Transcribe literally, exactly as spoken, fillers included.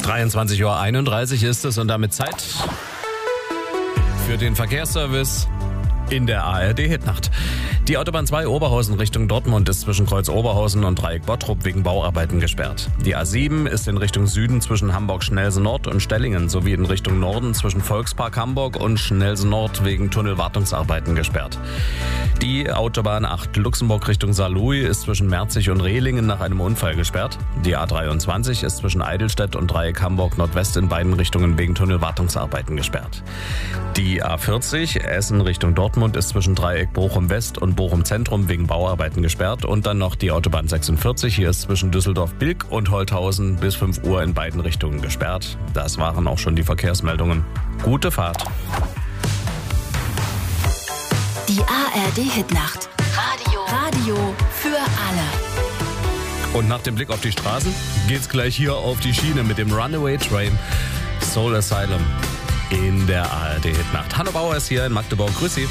dreiundzwanzig Uhr einunddreißig ist es und damit Zeit für den Verkehrsservice in der A R D-Hitnacht. Die Autobahn zwei Oberhausen Richtung Dortmund ist zwischen Kreuz Oberhausen und Dreieck Bottrop wegen Bauarbeiten gesperrt. Die A sieben ist in Richtung Süden zwischen Hamburg-Schnellse Nord und Stellingen sowie in Richtung Norden zwischen Volkspark Hamburg und Schnellse Nord wegen Tunnelwartungsarbeiten gesperrt. Die Autobahn acht Luxemburg Richtung Saarlouis ist zwischen Merzig und Rehlingen nach einem Unfall gesperrt. Die A dreiundzwanzig ist zwischen Eidelstedt und Dreieck Hamburg Nordwest in beiden Richtungen wegen Tunnelwartungsarbeiten gesperrt. Die A vierzig Essen Richtung Dortmund ist zwischen Dreieck Bochum West und Bochum Zentrum wegen Bauarbeiten gesperrt. Und dann noch die Autobahn sechsundvierzig. Hier ist zwischen Düsseldorf-Bilk und Holthausen bis fünf Uhr in beiden Richtungen gesperrt. Das waren auch schon die Verkehrsmeldungen. Gute Fahrt. Die A R D-Hitnacht. Radio. Radio für alle. Und nach dem Blick auf die Straßen geht's gleich hier auf die Schiene mit dem Runaway Train Soul Asylum in der A R D-Hitnacht. Hanno Bauer ist hier in Magdeburg. Grüß Sie.